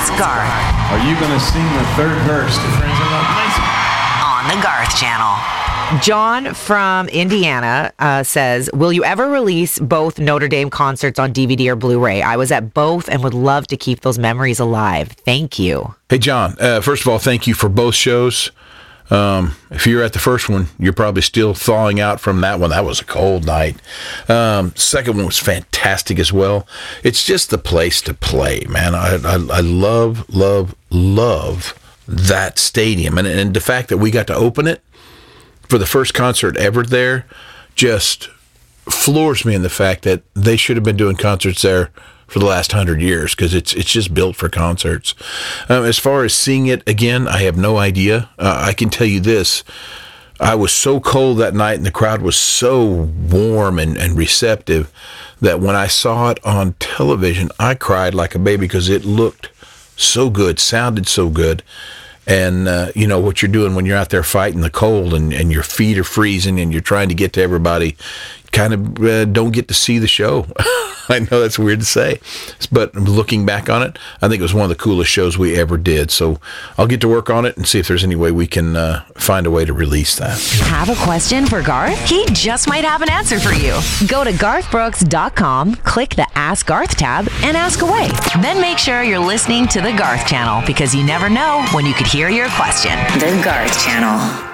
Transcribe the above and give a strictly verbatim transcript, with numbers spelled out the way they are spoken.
Ask Garth. Are you going to sing the third verse to Friends in Love Lansing? On the Garth Channel. John from Indiana uh, says, will you ever release both Notre Dame concerts on D V D or Blu-ray? I was at both and would love to keep those memories alive. Thank you. Hey, John, uh, first of all, thank you for both shows. Um, if you're at the first one, you're probably still thawing out from that one. That was a cold night. Um, second one was fantastic as well. It's just the place to play, man. I, I, I love, love, love that stadium. And, and the fact that we got to open it for the first concert ever there just floors me in the fact that they should have been doing concerts there for the last hundred years, because it's it's just built for concerts. Um, as far as seeing it again, I have no idea. Uh, I can tell you this. I was so cold that night and the crowd was so warm and, and receptive that when I saw it on television, I cried like a baby because it looked so good, sounded so good. And, uh, you know, what you're doing when you're out there fighting the cold and, and your feet are freezing and you're trying to get to everybody, kind of uh, don't get to see the show. I know that's weird to say, but looking back on it, I think it was one of the coolest shows we ever did. So I'll get to work on it and see if there's any way we can uh, find a way to release that. Have a question for Garth? He just might have an answer for you. Go to garth brooks dot com, click the Ask Garth tab, and ask away. Then make sure you're listening to the Garth Channel, because you never know when you could hear your question. The Garth Channel.